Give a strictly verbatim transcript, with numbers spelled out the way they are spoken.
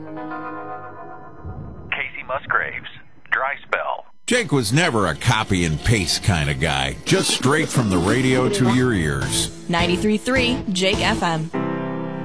Casey Musgraves, Dry Spell. Jake was never a copy and paste kind of guy, just straight from the radio to your ears. ninety-three point three Jake F M.